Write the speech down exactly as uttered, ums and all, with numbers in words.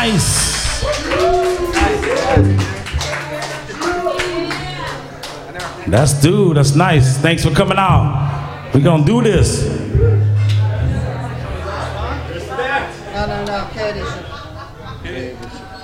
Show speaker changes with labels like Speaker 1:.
Speaker 1: nice. That's dude, that's nice. Thanks for coming out. We're gonna do this.
Speaker 2: No, no, no, Katie.